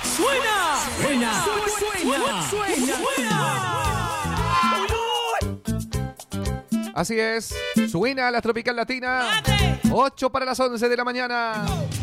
¡Suena! Así es, suena la Tropical Latina. 8 para las 11 de la mañana.